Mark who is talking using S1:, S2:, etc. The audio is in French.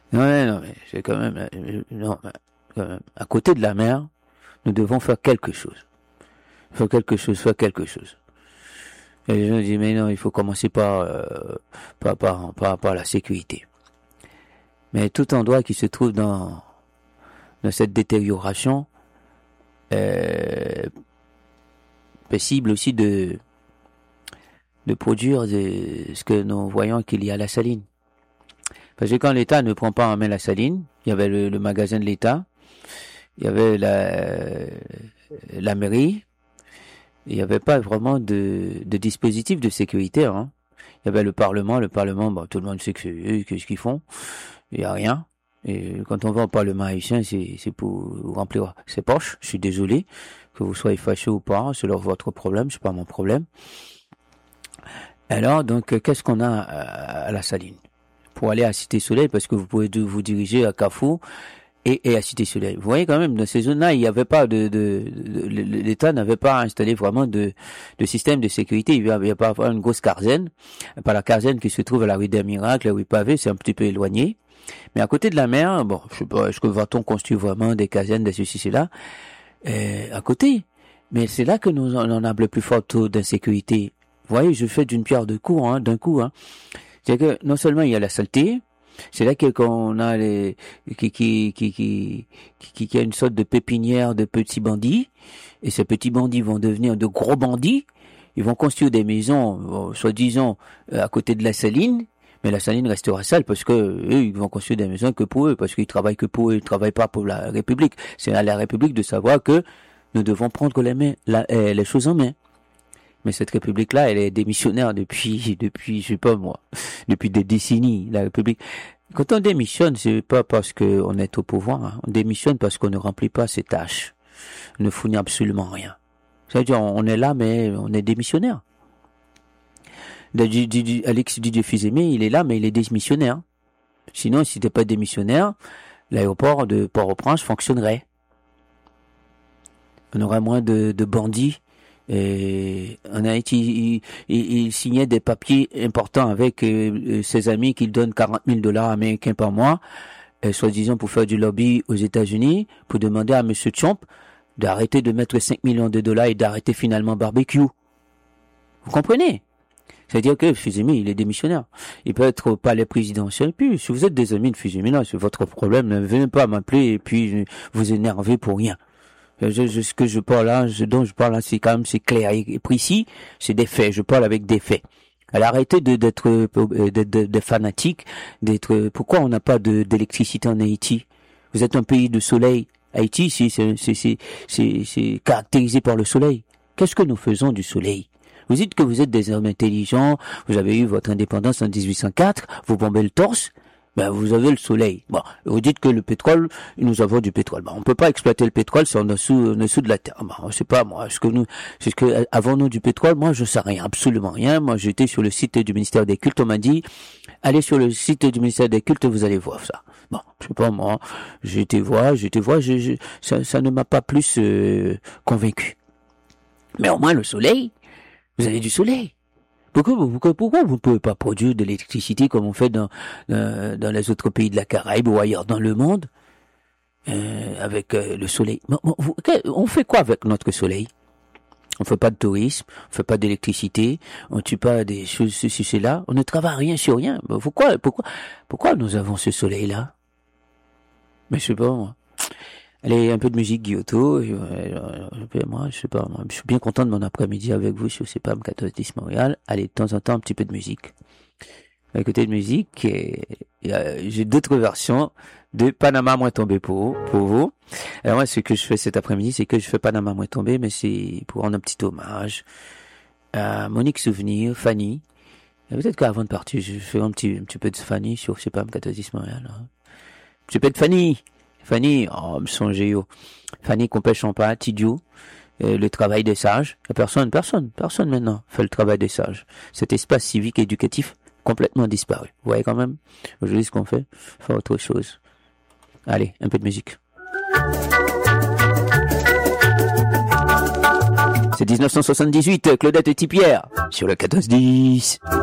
S1: Non, mais c'est quand même, non, mais quand même, à côté de la mer, nous devons faire quelque chose. Faire quelque chose. Et les gens disent, mais non, il faut commencer par la sécurité. Mais tout endroit qui se trouve dans cette détérioration est possible aussi de produire ce que nous voyons qu'il y a à la saline. Parce que quand l'État ne prend pas en main la saline, il y avait le magasin de l'État, il y avait la mairie, il n'y avait pas vraiment de dispositif de sécurité. Hein. Il y avait le Parlement, bon, tout le monde sait qu'est-ce qu'ils font, il n'y a rien. Et quand on va au Parlement haïtien, c'est pour remplir ses poches. Je suis désolé que vous soyez fâché ou pas, c'est votre problème, c'est pas mon problème. Alors, donc, qu'est-ce qu'on a à la saline? Pour aller à Cité Soleil, parce que vous pouvez vous diriger à Carrefour et à Cité Soleil. Vous voyez quand même, dans ces zones-là, il n'y avait pas l'État n'avait pas installé vraiment de système de sécurité. Il n'y a pas une grosse carzenne. Pas la carzenne qui se trouve à la rue des Miracles, la rue Pavé, c'est un petit peu éloigné. Mais à côté de la mer, bon, je sais pas, est-ce que va-t-on construire vraiment des casernes, des ceci, cela, à côté? Mais c'est là que nous en avons le plus fort taux d'insécurité. Vous voyez, je fais d'une pierre deux coups, d'un coup, hein. C'est que non seulement il y a la saleté, c'est là qu'on a qui a une sorte de pépinière de petits bandits, et ces petits bandits vont devenir de gros bandits. Ils vont construire des maisons, soi-disant, à côté de la saline, mais la saline restera sale parce que eux, ils vont construire des maisons que pour eux, parce qu'ils travaillent que pour eux, ils travaillent pas pour la République. C'est à la République de savoir que nous devons prendre les choses en main. Mais cette République-là, elle est démissionnaire depuis, je sais pas moi, depuis des décennies, la République. Quand on démissionne, c'est pas parce qu'on est au pouvoir, hein. On démissionne parce qu'on ne remplit pas ses tâches. On ne fournit absolument rien. C'est-à-dire, on est là, mais on est démissionnaire. Alex Didier Fils-Aimé, il est là, mais il est démissionnaire. Sinon, s'il n'était pas démissionnaire, l'aéroport de Port-au-Prince fonctionnerait. On aurait moins de bandits. Et en Haïti, il signait des papiers importants avec ses amis qu'il donne $40,000 américains par mois, soi-disant pour faire du lobby aux États-Unis, pour demander à Monsieur Trump d'arrêter de mettre $5 millions et d'arrêter finalement barbecue. Vous comprenez? C'est-à-dire que Fils-Aimé, il est démissionnaire. Il peut être au palais présidentiel. Puis, si vous êtes des amis de Fils-Aimé, là, c'est votre problème. Ne venez pas m'appeler et puis vous énerver pour rien. Ce que je parle là, ce dont je parle là, c'est quand même, c'est clair et précis. C'est des faits. Je parle avec des faits. Alors arrêtez d'être fanatique, pourquoi on n'a pas d'électricité en Haïti? Vous êtes un pays de soleil. Haïti, c'est caractérisé par le soleil. Qu'est-ce que nous faisons du soleil? Vous dites que vous êtes des hommes intelligents, vous avez eu votre indépendance en 1804, vous bombez le torse, ben vous avez le soleil. Bon, vous dites que le pétrole, nous avons du pétrole. Ben, on peut pas exploiter le pétrole si on est en dessous de la terre. Ben, je sais pas moi, avons-nous du pétrole? Moi, je sais rien, absolument rien. Moi, j'étais sur le site du ministère des Cultes, on m'a dit, allez sur le site du ministère des Cultes, vous allez voir ça. Bon, je sais pas moi, j'ai été voir, ça ne m'a pas plus convaincu. Mais au moins le soleil, vous avez du soleil. Pourquoi vous ne pouvez pas produire de l'électricité comme on fait dans les autres pays de la Caraïbe ou ailleurs dans le monde avec le soleil? On fait quoi avec notre soleil? On fait pas de tourisme, on fait pas d'électricité, on tue pas des choses ceci cela, on ne travaille rien sur rien. Pourquoi nous avons ce soleil-là? Mais je sais pas moi. Allez, un peu de musique, Guillotot. Moi, je sais pas, moi, je suis bien content de mon après-midi avec vous sur CPAM 1410 Montréal. Allez, de temps en temps, un petit peu de musique. À côté de musique, j'ai d'autres versions de Panama moins tombé pour vous. Alors moi, ce que je fais cet après-midi, c'est que je fais Panama moins tombé, mais c'est pour rendre un petit hommage à Monique Souvenir, Fanny. Et peut-être qu'avant de partir, je fais un petit peu de Fanny sur CPAM 1410 Montréal. Hein. Un petit peu de Fanny, oh, me songez, Fanny qu'on pêche en pas, Tidio, le travail des sages. Personne maintenant fait le travail des sages. Cet espace civique et éducatif complètement disparu. Vous voyez quand même, aujourd'hui ce qu'on fait, faire autre chose. Allez, un peu de musique. C'est 1978, Claudette et Tipierre, sur le 14-10.